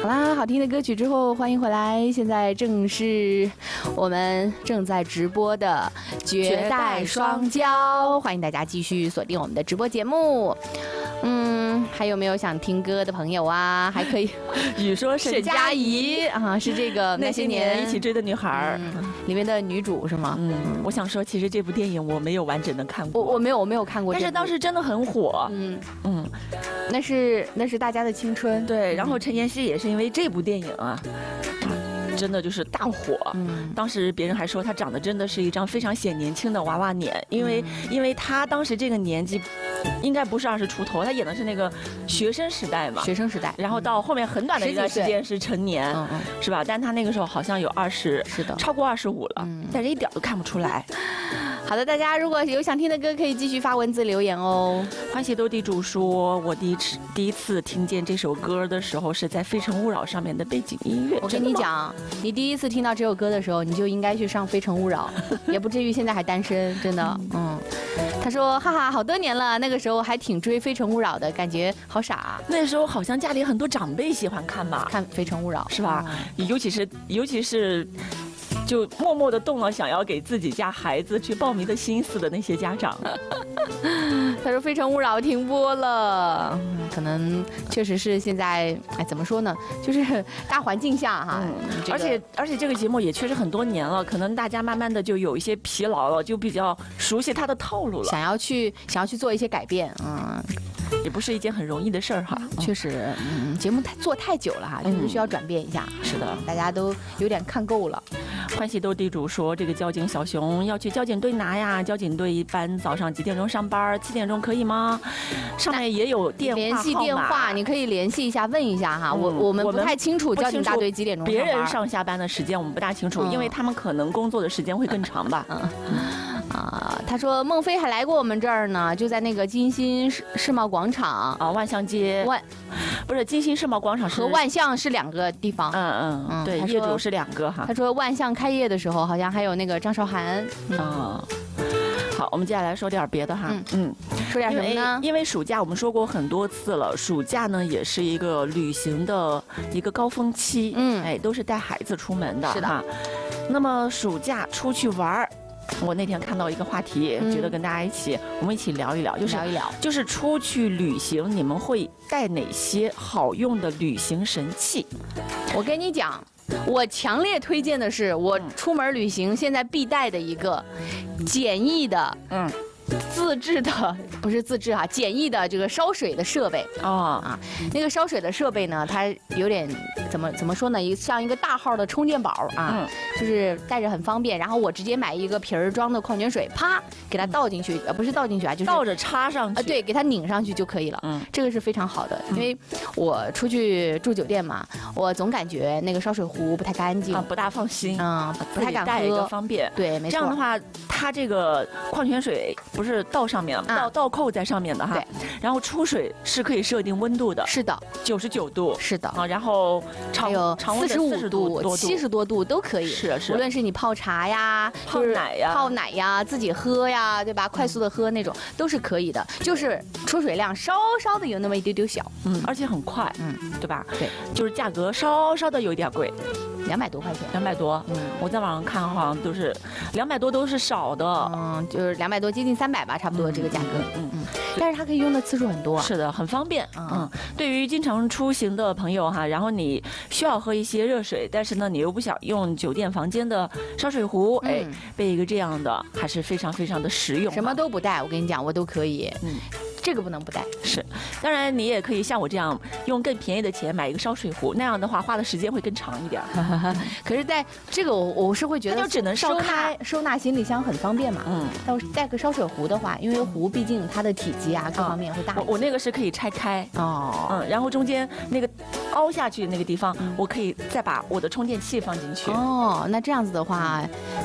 好啦，好听的歌曲之后，欢迎回来。现在正是我们正在直播的绝代双骄，欢迎大家继续锁定我们的直播节目。还有没有想听歌的朋友啊？还可以。 雨说沈佳宜啊，是这个那些年一起追的女孩里面的女主是吗？ 我想说，其实这部电影我没有完整的看过， 我没有看过， 但是当时真的很火。 那是大家的青春。 对，然后陈妍希也是因为这部电影啊。真的就是大火，当时别人还说她长得真的是一张非常显年轻的娃娃脸，因为她当时这个年纪，应该不是20出头，她演的是那个学生时代嘛， 学生时代， 然后到后面很短的一段时间是成年，是吧？但她那个时候好像有20， 是的， 超过25了，但是一点都看不出来。 好的，大家如果有想听的歌，可以继续发文字留言哦。 欢喜斗地主说，我第一次听见这首歌的时候是在《非诚勿扰》上面的背景音乐。 我跟你讲，你第一次听到这首歌的时候，你就应该去上《非诚勿扰》，也不至于现在还单身，真的。他说，哈哈，好多年了，那个时候还挺追《非诚勿扰》的，感觉好傻。 那时候好像家里很多长辈喜欢看吧， 看《非诚勿扰》 是吧？尤其是。就默默地动了想要给自己家孩子去报名的心思的那些家长。 他说《非诚勿扰》停播了，可能确实是现在，怎么说呢，就是大环境下哈， 而且这个节目也确实很多年了，可能大家慢慢的就有一些疲劳了，就比较熟悉它的套路了， 想要去做一些改变， 也不是一件很容易的事儿哈。 确实，节目做太久了哈，就是需要转变一下。 是的， 大家都有点看够了。 欢喜斗地主说，这个交警小熊要去交警队拿呀，交警队一般早上几点钟上班？7点钟可以吗？上面也有电话联系电话，你可以联系一下，问一下哈。我们不太清楚交警大队几点钟上班， 别人上下班的时间我们不大清楚，因为他们可能工作的时间会更长吧。 他说孟非还来过我们这儿呢，就在那个金星世贸广场啊，万象街。不是金星世贸广场和万象是2个地方。 对，业主是2个哈。 他说万象开业的时候，好像还有那个张韶涵。 好，我们接下来说点别的哈。 说点什么呢？ 因为暑假我们说过很多次了，暑假呢也是一个旅行的一个高峰期。都是带孩子出门的。 是的。 那么暑假出去玩，我那天看到一个话题，觉得跟大家我们一起聊一聊，就是出去旅行，你们会带哪些好用的旅行神器？ 我跟你讲，我强烈推荐的是我出门旅行现在必带的一个简易的，自制的，不是自制哈，简易的这个烧水的设备那个烧水的设备呢，它有点怎么说呢，像一个大号的充电宝就是带着很方便。然后我直接买一个瓶儿装的矿泉水，啪给它倒进去，不是倒进去啊，就是倒着插上去， 对，给它拧上去就可以了。这个是非常好的，因为我出去住酒店嘛，我总感觉那个烧水壶不太干净， 不大放心， 不太敢喝， 带一个方便。 对，没错。 这样的话，它这个矿泉水不是倒上面倒扣在上面的哈， 对。 然后出水是可以设定温度的， 是的 ，99度， 是的然后还有45度、70多度都可以， 是。 无论是你泡茶呀、 泡奶呀、自己喝呀，对吧？快速的喝那种都是可以的，就是出水量稍稍的有那么一丢丢小， 而且很快，对吧？ 对， 就是价格稍稍的有点贵。 200多块钱 ，200多，我在网上看好像都是200多，都是少的， 就是200多接近300吧，差不多这个价格，但是它可以用的次数很多， 是的，很方便，对于经常出行的朋友哈，然后你需要喝一些热水，但是呢你又不想用酒店房间的烧水壶，备一个这样的还是非常非常的实用， 什么都不带，我跟你讲，我都可以，这个不能不带。 是，当然你也可以像我这样用更便宜的钱买一个烧水壶，那样的话花的时间会更长一点。 可是在这个我是会觉得它就只能收纳行李箱很方便嘛。但带个烧水壶的话，因为壶毕竟它的体积啊各方面会大一些。 我那个是可以拆开然后中间那个凹下去的那个地方，我可以再把我的充电器放进去。 那这样子的话，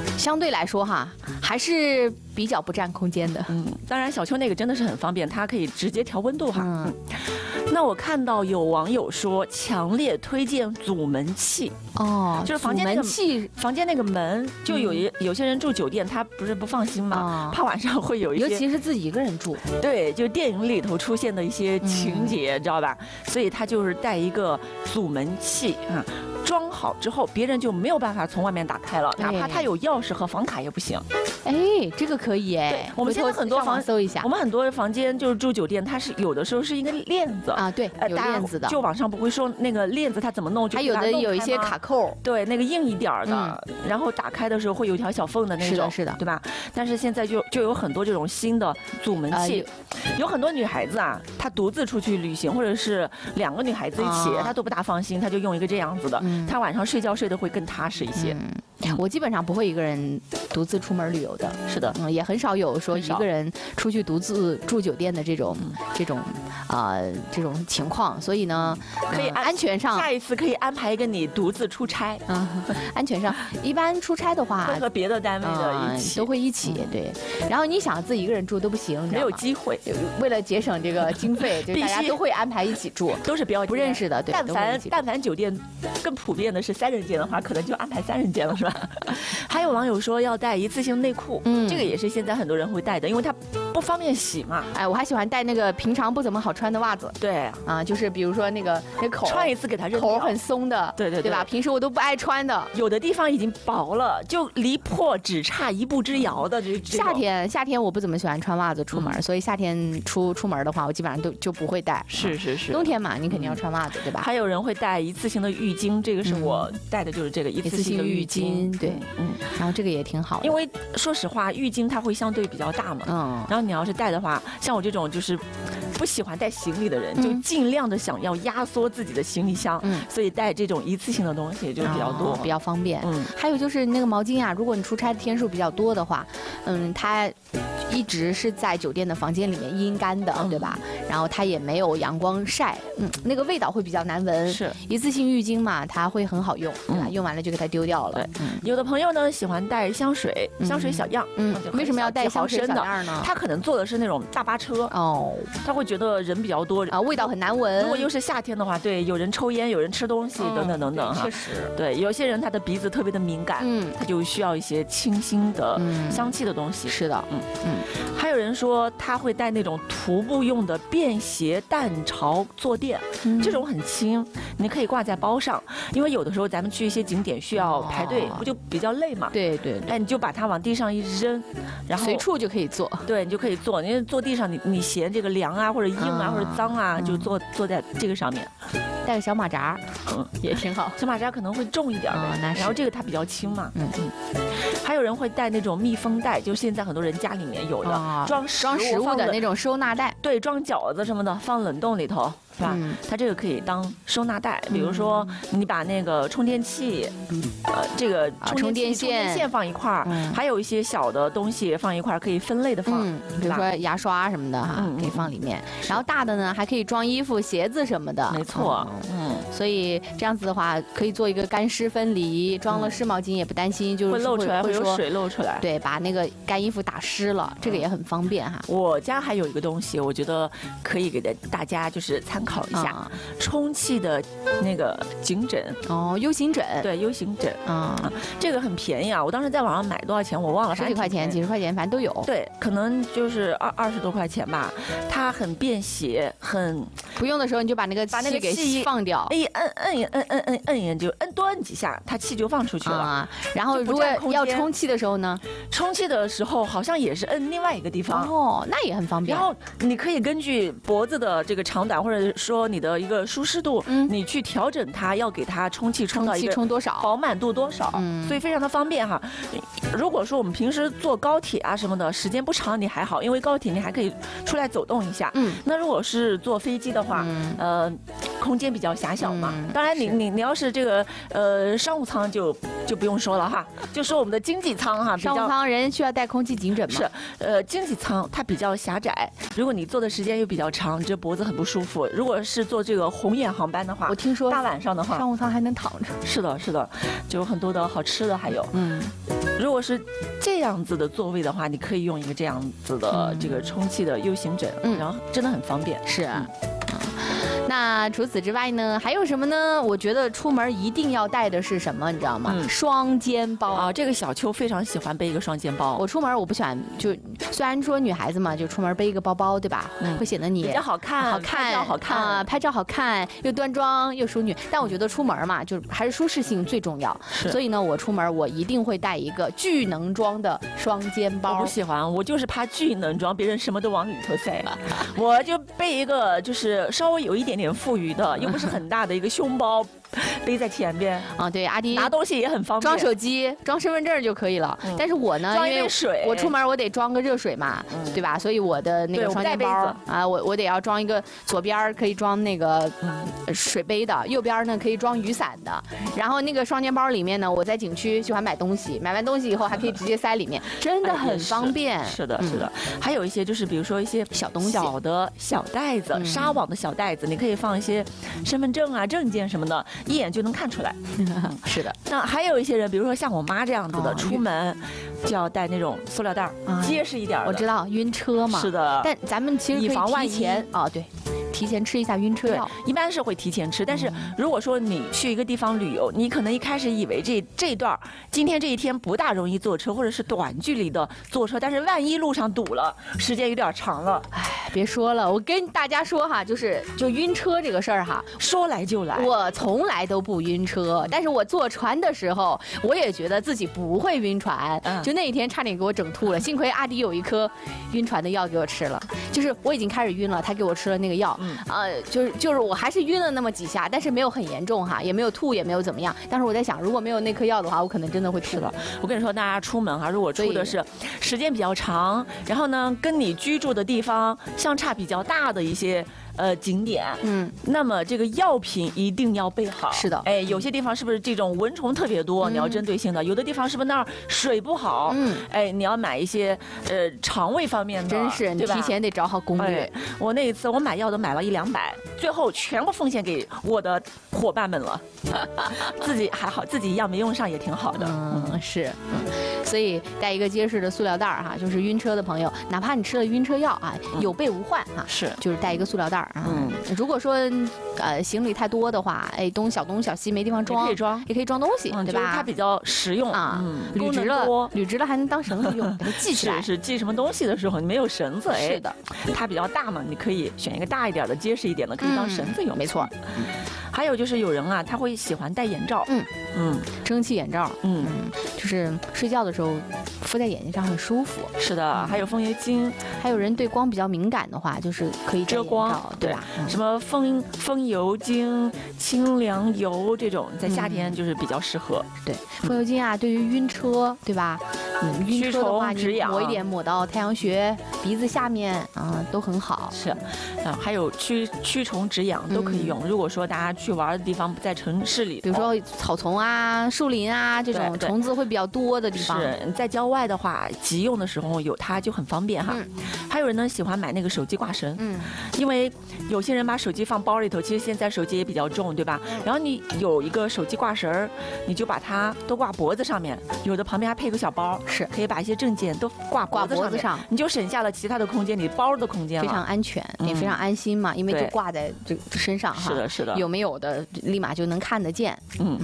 相对来说哈，还是比较不占空间的。 当然小秋那个真的是很方便，它可以直接调温度哈。那我看到有网友说强烈推荐阻门器哦， 就是房间那个门，就有些人住酒店，他不是不放心嘛，怕晚上会有一些， 尤其是自己一个人住， 对，就电影里头出现的一些情节，知道吧？所以他就是带一个阻门器啊。装好之后，别人就没有办法从外面打开了，哪怕他有钥匙和房卡也不行。 哎，这个可以哎。 对，我们现在很多房搜一下， 我们很多房间就是住酒店，它是有的时候是一个链子啊，对，有链子的。 就网上不会说那个链子它怎么弄， 还有的有一些卡扣， 对，那个硬一点的，然后打开的时候会有一条小缝的那种， 是的， 对吧？但是现在就有很多这种新的阻门器，有很多女孩子啊，她独自出去旅行，或者是2个女孩子一起，她都不大放心，她就用一个这样子的，她晚上睡觉睡得会更踏实一些。 我基本上不会一个人独自出门旅游的， 是的， 也很少有说一个人出去独自住酒店的这种情况，所以呢， 可以安全上下一次可以安排一个你独自出差， 安全上一般出差的话会和别的单位的一起都会一起，对，然后你想自己一个人住都不行， 没有机会， 为了节省这个经费，就大家都会安排一起住， 都是不认识的，对， 但凡酒店更普遍的是3人间的话，可能就安排3人间了，是吧？还有网友说要带一次性内裤，这个也是现在很多人会带的，因为它不方便洗嘛。 哎，我还喜欢带那个平常不怎么好穿的袜子。 对啊，就是比如说那口穿一次给它扔掉， 口很松的，对吧？平时我都不爱穿的， 有的地方已经薄了，就离破只差1步之遥的。 夏天我不怎么喜欢穿袜子出门，所以夏天出门的话，我基本上就不会带。 是。 冬天嘛，你肯定要穿袜子，对吧？ 还有人会带一次性的浴巾，这个是我带的，就是这个一次性的浴巾， 对。然后这个也挺好的， 因为说实话，浴巾它会相对比较大嘛，然后你要是带的话，像我这种就是不喜欢带行李的人，就尽量的想要压缩自己的行李箱，所以带这种一次性的东西就比较多， 比较方便。还有就是那个毛巾啊，如果你出差的天数比较多的话，它一直是在酒店的房间里面阴干的，对吧？然后它也没有阳光晒，那个味道会比较难闻。 是一次性浴巾嘛，它会很好用，对吧？用完了就给它丢掉了。 对，有的朋友呢喜欢带香水小样， 为什么要带香水小样呢？ 他可能坐的是那种大巴车哦，他会觉得人比较多啊，味道很难闻。 如果又是夏天的话，对，有人抽烟，有人吃东西，等等哈。 确实， 对，有些人他的鼻子特别的敏感，他就需要一些清新的香气的东西。 是的， 还有人说他会带那种徒步用的便携蛋巢坐垫，这种很轻，你可以挂在包上，因为有的时候咱们去一些景点需要排队，不就比较累嘛？ 对， 哎，你就把它往地上一扔，然后随处就可以坐。 对，你就可以坐，因为坐地上你嫌这个凉啊或者硬啊或者脏啊，就坐在这个上面。 带个小马扎，也挺好。 小马扎可能会重一点然后这个它比较轻嘛。还有人会带那种密封袋，就现在很多人家里面有的装食物的那种收纳袋， 对，装饺子什么的放冷冻里头。是吧？它这个可以当收纳袋，比如说你把那个充电器，这个充电线放一块儿，还有一些小的东西放一块儿，可以分类的放， 比如说牙刷什么的哈，可以放里面。然后大的呢，还可以装衣服、鞋子什么的。 没错， 所以这样子的话，可以做一个干湿分离，装了湿毛巾也不担心，就是会漏出来，会有水漏出来。 对，把那个干衣服打湿了，这个也很方便哈。 我家还有一个东西，我觉得可以给大家就是参考一下，充气的那个颈枕 ，U 型枕， 对 U 型枕这个很便宜啊！我当时在网上买多少钱我忘了， 十几块钱、几十块钱，反正都有。 对，可能就是20多块钱吧。它很便携，很不用的时候你就把那个气给放掉， 摁一就多摁几下，它气就放出去了。 然后如果要充气的时候呢？ 充气的时候好像也是摁另外一个地方那也很方便。 然后你可以根据脖子的这个长短，或者说你的一个舒适度，你去调整它，要给它充气充到一个充多少， 饱满度多少，所以非常的方便哈。如果说我们平时坐高铁啊什么的，时间不长你还好，因为高铁你还可以出来走动一下。那如果是坐飞机的话，空间比较狭小嘛。当然你要是这个商务舱就不用说了哈，就说我们的经济舱哈， 商务舱人需要带空气颈枕吗？ 是，经济舱它比较狭窄，如果你坐的时间又比较长，这脖子很不舒服。如如果是坐这个红眼航班的话， 我听说大晚上的话， 商务舱还能躺着。 是的，是的，就有很多的好吃的，还有，如果是这样子的座位的话，你可以用一个这样子的这个充气的 U 型枕，然后真的很方便。 是。那除此之外呢，还有什么呢？我觉得出门一定要带的是什么，你知道吗？双肩包啊，这个小秋非常喜欢背一个双肩包。 我出门我不喜欢，就虽然说女孩子嘛，就出门背一个包包，对吧？会显得你比较好看， 拍照好看，拍照好看，又端庄又淑女。但我觉得出门嘛，就还是舒适性最重要。所以呢，我出门我一定会带一个巨能装的双肩包。 我不喜欢，我就是怕巨能装，别人什么都往里头塞。我就背一个，就是稍微有一点点富裕的，又不是很大的一个胸包，背在前边啊。对，阿迪拿东西也很方便， 装手机、装身份证就可以了。但是我呢， 装一杯水， 我出门我得装个热水嘛，对吧？所以我的那个双肩包啊，我得要装一个，左边可以装那个水杯的，右边呢可以装雨伞的。然后那个双肩包里面呢，我在景区喜欢买东西，买完东西以后还可以直接塞里面，真的很方便。 是的，是的。还有一些就是比如说一些小东西， 小的小袋子，纱网的小袋子，你可以放一些身份证啊、证件什么的，一眼就能看出来。 是的。 那还有一些人，比如说像我妈这样子的，出门就要带那种塑料袋，结实一点的。 我知道，晕车嘛。 是的。 但咱们其实可以提前啊，对。提前吃一下晕车药， 一般是会提前吃。但是如果说你去一个地方旅游，你可能一开始以为这段今天这一天不大容易坐车，或者是短距离的坐车，但是万一路上堵了，时间有点长了， 哎，别说了，我跟大家说哈，就晕车这个事儿哈， 说来就来。 我从来都不晕车，但是我坐船的时候，我也觉得自己不会晕船，就那一天差点给我整吐了，幸亏阿迪有一颗晕船的药给我吃了，就是我已经开始晕了，他给我吃了那个药。就是我还是晕了那么几下，但是没有很严重哈，也没有吐，也没有怎么样。但是我在想，如果没有那颗药的话，我可能真的会吐了。 我跟你说，大家出门哈，如果出的是时间比较长，然后呢，跟你居住的地方相差比较大的一些景点，那么这个药品一定要备好。 是的， 哎，有些地方是不是这种蚊虫特别多，你要针对性的；有的地方是不是那儿水不好，哎，你要买一些肠胃方面的， 真是你提前得找好攻略。 我那一次我买药都买了100-200，最后全部奉献给我的伙伴们了，自己还好，自己药没用上也挺好的。 是，所以带一个结实的塑料袋哈，就是晕车的朋友，哪怕你吃了晕车药啊，有备无患哈， 是， 就是带一个塑料袋。如果说行李太多的话，哎，小东小西没地方装，也可以装东西，对吧？ 它比较实用啊， 捋直了还能当绳子用，给它系起来。 是系什么东西的时候你没有绳子，哎， 是的， 它比较大嘛，你可以选一个大一点的、结实一点的，可以当绳子用。 没错。 还有就是有人啊，他会喜欢戴眼罩， 蒸汽眼罩，就是睡觉的时候敷在眼睛上很舒服。 是的，还有风油精， 还有人对光比较敏感的话，就是可以遮光， 对吧？ 什么风油精、清凉油这种，在夏天就是比较适合。 对，风油精啊，对于晕车，对吧？晕车的话，你抹一点抹到太阳穴、鼻子下面，都很好。 是，还有驱虫止痒都可以用。如果说大家去玩的地方不在城市里， 比如说草丛啊、树林啊这种虫子会比较多的地方， 是在郊外的话，急用的时候有它就很方便哈。还有人呢喜欢买那个手机挂绳，因为有些人把手机放包里头，其实现在手机也比较重，对吧？然后你有一个手机挂绳，你就把它都挂脖子上面，有的旁边还配个小包， 是可以把一些证件都挂脖子上，你就省下了其他的空间，你包的空间了， 非常安全，也非常安心嘛，因为就挂在这身上哈。 是的，是的， 有没有的立马就能看得见。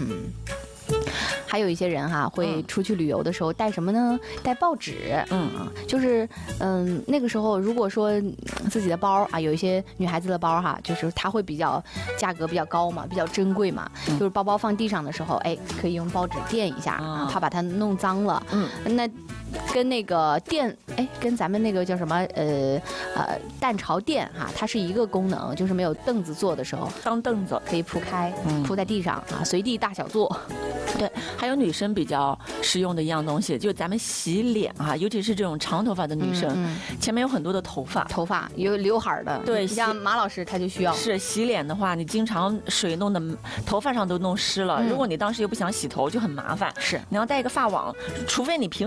还有一些人哈会出去旅游的时候带什么呢？带报纸。就是那个时候如果说自己的包啊，有一些女孩子的包哈，就是它会比较价格比较高嘛，比较珍贵嘛。就是包包放地上的时候，哎，可以用报纸垫一下，怕把它弄脏了。那跟那个垫，哎，跟咱们那个叫什么蛋巢垫哈，它是一个功能，就是没有凳子坐的时候， 当凳子可以铺开，铺在地上啊，随地大小坐。 对，还有女生比较实用的一样东西，就咱们洗脸啊，尤其是这种长头发的女生，前面有很多的头发有刘海的， 对， 像马老师他就需要。 是洗脸的话，你经常水弄的头发上都弄湿了，如果你当时又不想洗头，就很麻烦。 是， 你要带一个发网，除非你平时也喜欢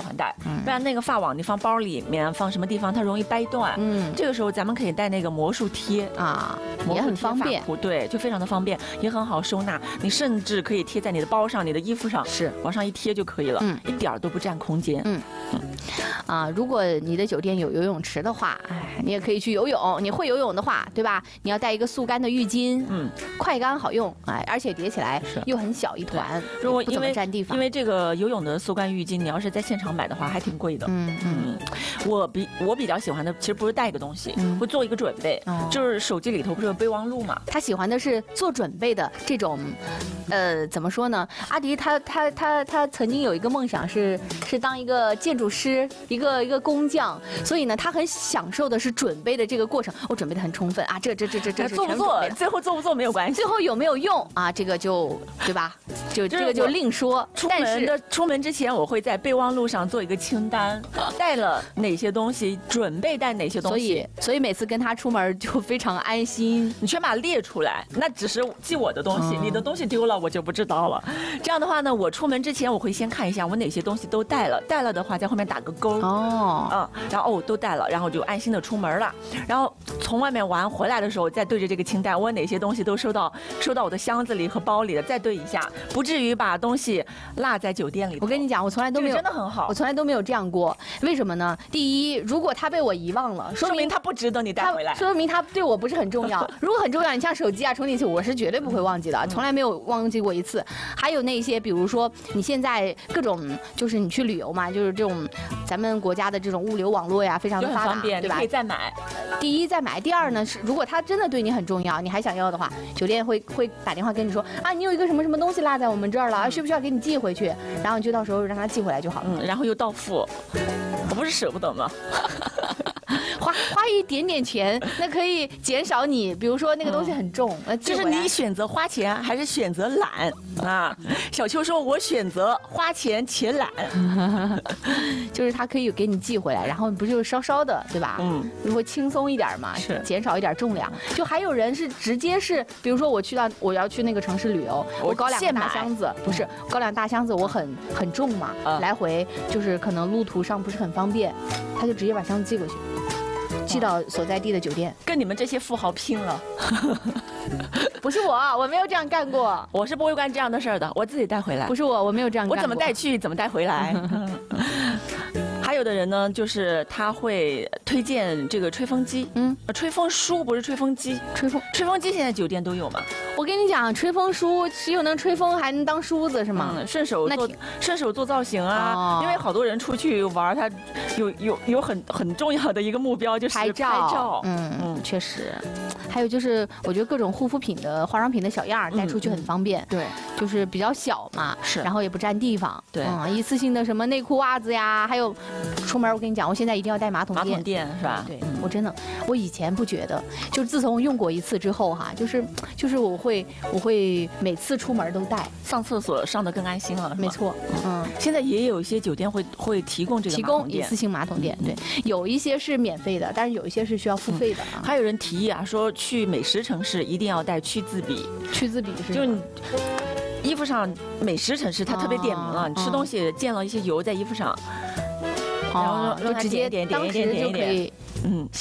欢带，不然那个发网你放包里面，放什么地方它容易掰断。这个时候咱们可以带那个魔术贴啊， 也很方便。 对，就非常的方便，也很好收纳。你甚至可以贴在你的包上、你的衣服上， 是往上一贴就可以了，一点儿都不占空间。 如果你的酒店有游泳池的话，你也可以去游泳。你会游泳的话，对吧？你要带一个速干的浴巾，快干好用，而且叠起来又很小一团， 如果不怎么占地方。 因为这个游泳的速干浴巾，你要是在现场买的话，还挺贵的。我比较喜欢的，其实不是带一个东西，会做一个准备，就是手机里头不是有备忘录嘛？ 他喜欢的是做准备的这种，怎么说呢？阿迪他曾经有一个梦想是当一个建筑师，一个工匠，所以呢，他很享受的是准备的这个过程。我准备的很充分啊，这做不做，最后做不做没有关系， 最后有没有用啊？这个就对吧？这个就另说。 出门之前，我会在备忘录上做一个清单，带了哪些东西，准备带哪些东西。 所以每次跟他出门就非常安心。 你全把它列出来，那只是记我的东西，你的东西丢了我就不知道了。这样的话呢，我出门之前我会先看一下我哪些东西都带了，带了的话在后面打个勾。然后都带了，然后就安心的出门了。然后从外面玩回来的时候，再对着这个清单，我哪些东西都收到我的箱子里和包里的，再对一下，不至于把东西落在酒店里。 我跟你讲，我从来都没有， 真的很好， 我从来都没有这样过。为什么呢？第一，如果他被我遗忘了， 说明他不值得你带回来， 说明他对我不是很重要。如果很重要，你像手机啊、充电器，我是绝对不会忘记的，从来没有忘记过一次。还有那些，比如说你现在各种，就是你去旅游嘛，就是这种咱们国家的这种物流网络呀，非常的发达，对吧？ 可以再买。 第一再买，第二呢是，如果他真的对你很重要，你还想要的话，酒店会打电话跟你说啊，你有一个什么什么东西落在我们这儿了，需不需要给你寄回去？然后你就到时候让他寄回来就好了。 然后又到付，我不是舍不得吗？ 花一点点钱，那可以减少你，比如说那个东西很重， 就是你选择花钱还是选择懒啊？小秋说，我选择花钱且懒， 就是他可以给你寄回来，然后不就稍稍的，对吧？会轻松一点嘛， 是减少一点重量。就还有人是直接是，比如说我要去那个城市旅游，我搞2个大箱子，不是搞2个大箱子，我很重嘛，来回就是可能路途上不是很方便，他就直接把箱子寄过去。寄到所在地的酒店， 跟你们这些富豪拼了。 不是我没有这样干过， 我是不会干这样的事儿的，我自己带回来。 不是我没有这样干过， 我怎么带去怎么带回来。还有的人呢，就是他会推荐这个吹风机，吹风梳不是吹风机，吹风机现在酒店都有嘛。 我跟你讲，吹风梳是又能吹风还能当梳子是吗？ 顺手做造型啊，因为好多人出去玩，他有很重要的一个目标就是拍照。 确实。还有就是，我觉得各种护肤品的、化妆品的小样带出去很方便。 对， 就是比较小嘛， 是， 然后也不占地方。 对， 一次性的什么内裤、袜子呀，还有出门我跟你讲，我现在一定要带马桶垫是吧？ 对，我以前不觉得，就是自从用过一次之后哈，就是我会每次出门都带， 上厕所上得更安心了。 没错， 现在也有一些酒店会提供这个一次性马桶垫，对，有一些是免费的，但是有一些是需要付费的。 还有人提议啊，说去美食城市一定要带去渍笔。 去渍笔是就你衣服上美食城市它特别点名了，你吃东西溅了一些油在衣服上，然后就直接点一点， 就可以。